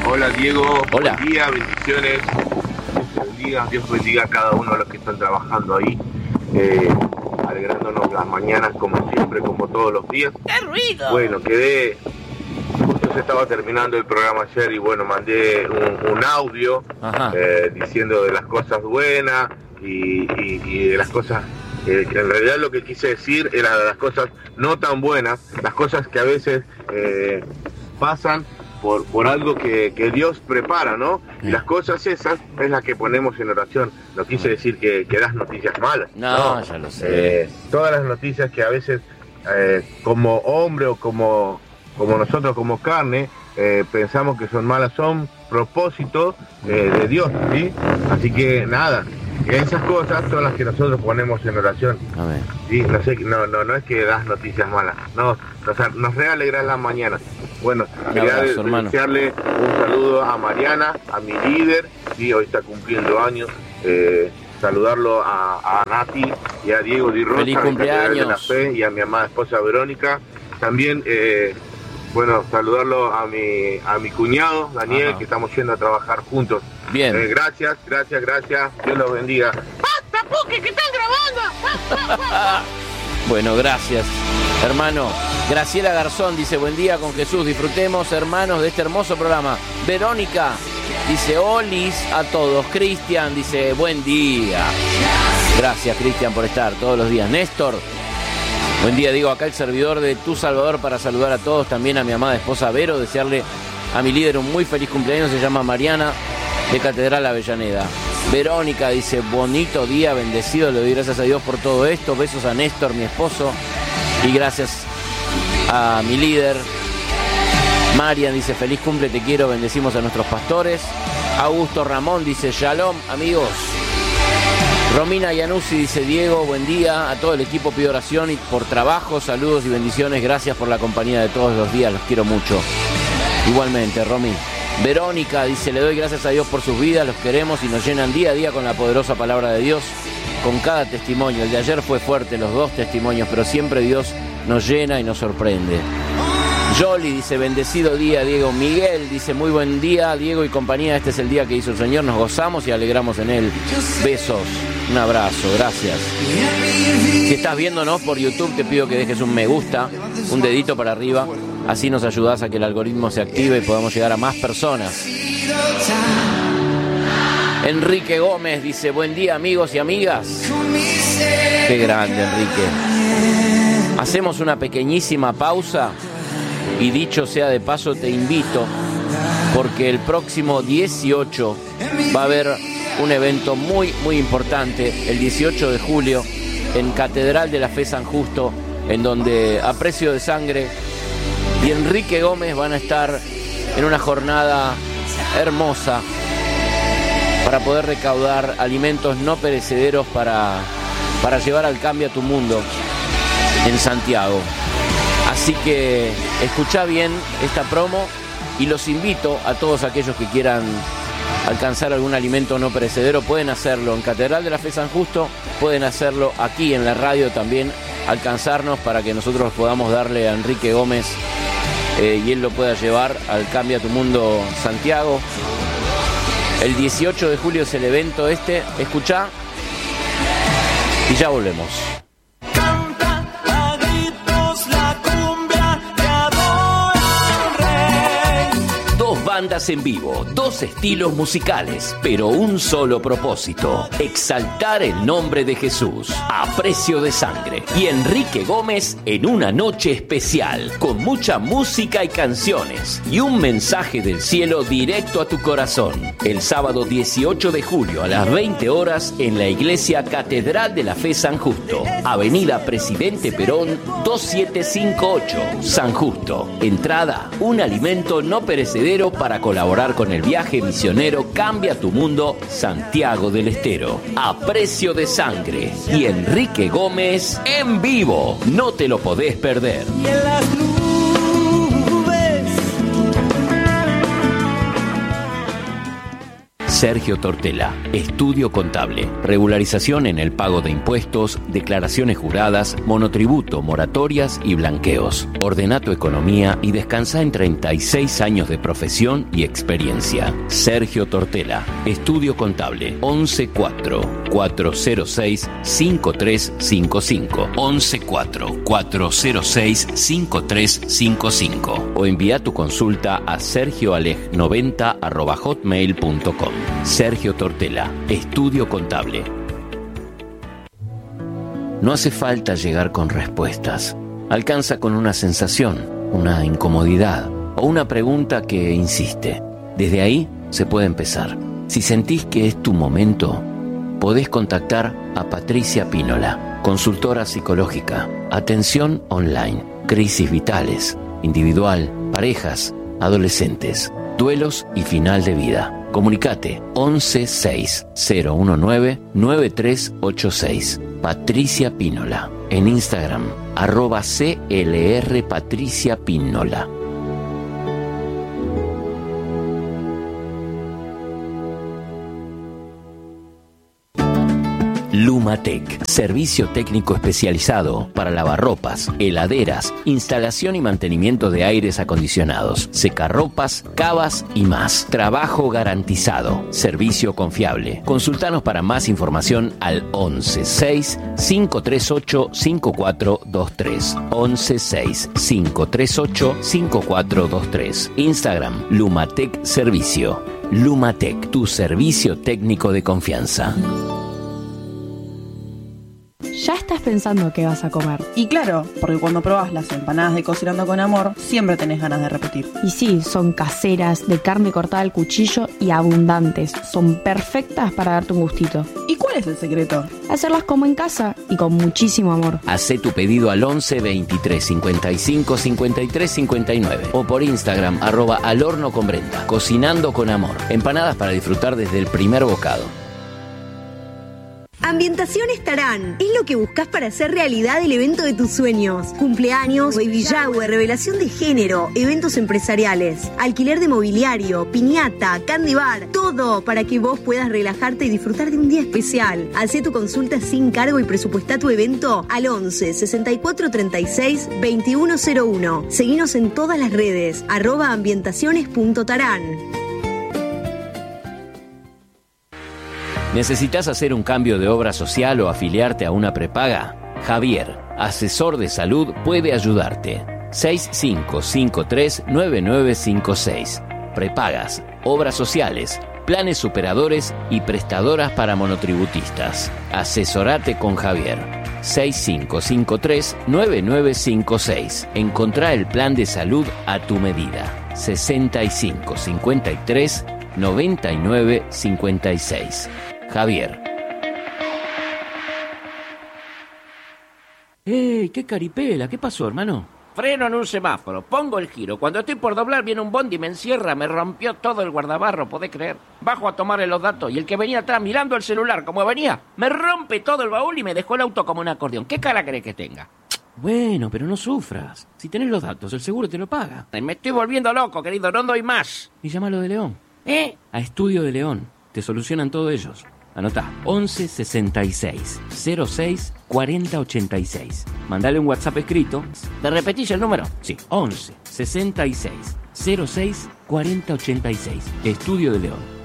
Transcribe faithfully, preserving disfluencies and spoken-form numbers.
Hola Diego, Hola. Buen día, bendiciones. Dios bendiga, Dios bendiga a cada uno de los que están trabajando ahí, eh, alegrándonos las mañanas como siempre, como todos los días. ¡Qué ruido! Bueno, quedé, justo se estaba terminando el programa ayer y bueno, mandé un, un audio eh, diciendo de las cosas buenas y, y, y de las cosas, eh, que en realidad lo que quise decir era de las cosas no tan buenas, las cosas que a veces eh, pasan por, por algo que, que Dios prepara, ¿no? Y las cosas esas es las que ponemos en oración. No quise decir que, que das noticias malas. No, No, ya lo sé. Eh, todas las noticias que a veces eh, como hombre o como, como nosotros como carne eh, pensamos que son malas, son propósitos eh, de Dios, ¿sí? Así que nada, esas cosas son las que nosotros ponemos en oración. Amén. Sí, no sé, no, no, no es que das noticias malas, no, o sea, nos realegras la mañana. Bueno, Un quería abrazo, hermano. desearle un saludo a Mariana, a mi líder, sí, hoy está cumpliendo años, eh, saludarlo a, a Nati y a Diego Di Rosa, ¡Feliz de Catedral de la cumpleaños! Fe, y a mi amada esposa Verónica. También, eh, bueno, saludarlo a mi, a mi cuñado, Daniel, Ajá. que estamos yendo a trabajar juntos. Bien. Eh, gracias, gracias, gracias, Dios los bendiga. ¡Basta, Puki, que están grabando! Bueno, gracias, hermano. Graciela Garzón dice, buen día con Jesús, disfrutemos, hermanos, de este hermoso programa. Verónica dice, olis a todos. Cristian dice, buen día. Gracias, Cristian, por estar todos los días. Néstor, buen día, digo, acá el servidor de Tu Salvador para saludar a todos, también a mi amada esposa Vero, desearle a mi líder un muy feliz cumpleaños, se llama Mariana, de Catedral Avellaneda. Verónica dice, bonito día, bendecido, le doy gracias a Dios por todo esto, besos a Néstor, mi esposo, y gracias a mi líder. Marian dice, feliz cumple, te quiero, bendecimos a nuestros pastores. Augusto Ramón dice, shalom, amigos. Romina Yanussi dice, Diego, buen día, a todo el equipo pido oración y por trabajo, saludos y bendiciones, gracias por la compañía de todos los días, los quiero mucho. Igualmente, Romy. Verónica dice, le doy gracias a Dios por sus vidas, los queremos y nos llenan día a día con la poderosa palabra de Dios, con cada testimonio. El de ayer fue fuerte, los dos testimonios, pero siempre Dios nos llena y nos sorprende. Yoli dice, bendecido día, Diego. Miguel dice, muy buen día, Diego y compañía, este es el día que hizo el Señor, nos gozamos y alegramos en él. Besos, un abrazo, gracias. Si estás viéndonos por YouTube, te pido que dejes un me gusta, un dedito para arriba, así nos ayudás a que el algoritmo se active y podamos llegar a más personas. Enrique Gómez dice, buen día, amigos y amigas. Qué grande, Enrique. Hacemos una pequeñísima pausa y dicho sea de paso, te invito, porque el próximo dieciocho va a haber un evento muy, muy importante, el dieciocho de julio, en Catedral de la Fe San Justo, en donde Aprecio de Sangre y Enrique Gómez van a estar en una jornada hermosa para poder recaudar alimentos no perecederos para, para llevar al Cambia tu Mundo en Santiago. Así que escuchá bien esta promo y los invito a todos aquellos que quieran alcanzar algún alimento no perecedero, pueden hacerlo en Catedral de la Fe San Justo, pueden hacerlo aquí en la radio también, alcanzarnos para que nosotros podamos darle a Enrique Gómez eh, y él lo pueda llevar al Cambia tu Mundo Santiago. El dieciocho de julio es el evento este, escuchá y ya volvemos. Bandas en vivo, dos estilos musicales, pero un solo propósito: exaltar el nombre de Jesús. Aprecio de Sangre y Enrique Gómez en una noche especial, con mucha música y canciones, y un mensaje del cielo directo a tu corazón. El sábado dieciocho de julio a las veinte horas en la iglesia Catedral de la Fe San Justo, Avenida Presidente Perón dos siete cinco ocho, San Justo. Entrada, un alimento no perecedero para colaborar con el viaje misionero Cambia tu Mundo Santiago del Estero. Aprecio de Sangre y Enrique Gómez en vivo. No te lo podés perder. Y en las nubes. Sergio Tortela, Estudio Contable, regularización en el pago de impuestos, declaraciones juradas, monotributo, moratorias y blanqueos. Ordena tu economía y descansa en treinta y seis años de profesión y experiencia. Sergio Tortela, Estudio Contable, once cuatro cuatro cero seis cinco tres cinco cinco, once cuatro cuatro cero seis cinco tres cinco cinco, o envía tu consulta a sergioaleg noventa arroba hotmail punto com. Sergio Tortela, Estudio Contable. No hace falta llegar con respuestas. Alcanza con una sensación, una incomodidad o una pregunta que insiste. Desde ahí se puede empezar. Si sentís que es tu momento, podés contactar a Patricia Pínola, consultora psicológica, atención online, crisis vitales, individual, parejas, adolescentes, duelos y final de vida. Comunicate once seis cero diecinueve nueve tres ocho seis. Patricia Pínola. En Instagram, arroba C L R Patricia Pínola. Lumatec, servicio técnico especializado para lavarropas, heladeras, instalación y mantenimiento de aires acondicionados, secarropas, cavas y más. Trabajo garantizado, servicio confiable. Consultanos para más información al once seis cinco tres ocho cinco cuatro dos tres. once seis cinco tres ocho cinco cuatro dos tres. Instagram, Lumatec Servicio. Lumatec, tu servicio técnico de confianza. Ya estás pensando qué vas a comer. Y claro, porque cuando probás las empanadas de Cocinando con Amor, siempre tenés ganas de repetir. Y sí, son caseras, de carne cortada al cuchillo y abundantes. Son perfectas para darte un gustito. ¿Y cuál es el secreto? Hacerlas como en casa y con muchísimo amor. Hacé tu pedido al once veintitrés cincuenta y cinco cincuenta y tres cincuenta y nueve o por Instagram, arroba al horno con Brenda. Cocinando con Amor. Empanadas para disfrutar desde el primer bocado. Ambientaciones Tarán es lo que buscas para hacer realidad el evento de tus sueños. Cumpleaños, baby shower, revelación de género, eventos empresariales, alquiler de mobiliario, piñata, candy bar, todo para que vos puedas relajarte y disfrutar de un día especial. Hacé tu consulta sin cargo y presupuestá tu evento al once sesenta y cuatro treinta y seis veintiuno cero uno. Seguinos en todas las redes, arroba ambientaciones punto tarán. ¿Necesitas hacer un cambio de obra social o afiliarte a una prepaga? Javier, asesor de salud, puede ayudarte. seis cinco cinco tres nueve nueve cinco seis. Prepagas, obras sociales, planes superadores y prestadoras para monotributistas. Asesorate con Javier. seis cinco cinco tres nueve nueve cinco seis. Encontrá el plan de salud a tu medida. sesenta y cinco cincuenta y tres noventa y nueve cincuenta y seis. Javier. ¡Ey, qué caripela! ¿Qué pasó, hermano? Freno en un semáforo, pongo el giro. Cuando estoy por doblar viene un bondi y me encierra, me rompió todo el guardabarro, ¿podés creer? Bajo a tomarle los datos y el que venía atrás mirando el celular como venía, me rompe todo el baúl y me dejó el auto como un acordeón. ¿Qué cara querés que tenga? Bueno, pero no sufras. Si tenés los datos, el seguro te lo paga. Me estoy volviendo loco, querido, no doy más. Y llámalo de León. ¿Eh? A Estudio de León. Te solucionan todo ellos. Anotá, once sesenta y seis cero seis cuarenta ochenta y seis. Mandale un WhatsApp escrito. ¿Te repetís el número? Sí, once sesenta y seis cero seis cuarenta ochenta y seis. Estudio de León.